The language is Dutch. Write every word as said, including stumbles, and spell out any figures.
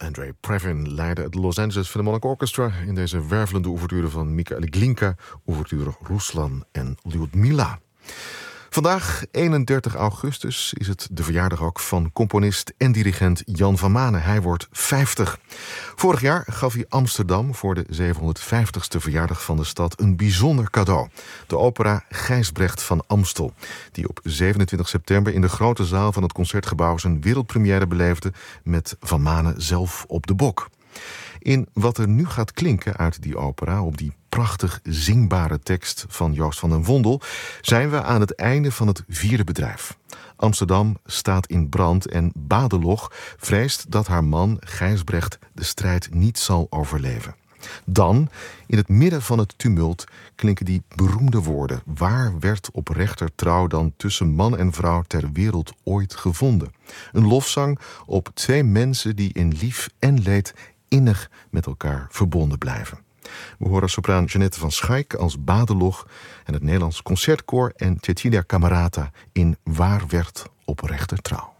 Andrei Previn leidde het Los Angeles Philharmonic Orchestra in deze wervelende ouverture van Mikhail Glinka, ouverture Ruslan en Lyudmila. Vandaag, eenendertig augustus, is het de verjaardag ook van componist en dirigent Jan van Manen. Hij wordt vijftig. Vorig jaar gaf hij Amsterdam voor de zevenhonderdvijftigste verjaardag van de stad een bijzonder cadeau. De opera Gijsbrecht van Amstel, die op zevenentwintig september in de grote zaal van het Concertgebouw zijn wereldpremière beleefde met Van Manen zelf op de bok. In wat er nu gaat klinken uit die opera, op die prachtig zingbare tekst van Joost van den Vondel, zijn we aan het einde van het vierde bedrijf. Amsterdam staat in brand en Badeloch vreest dat haar man Gijsbrecht de strijd niet zal overleven. Dan, in het midden van het tumult, klinken die beroemde woorden: waar werd oprechter trouw dan tussen man en vrouw ter wereld ooit gevonden? Een lofzang op twee mensen die in lief en leed innig met elkaar verbonden blijven. We horen sopraan Jeannette van Schaik als Badeloch en het Nederlands Concertkoor en Cecilia Camerata in Waar werd oprechter trouw.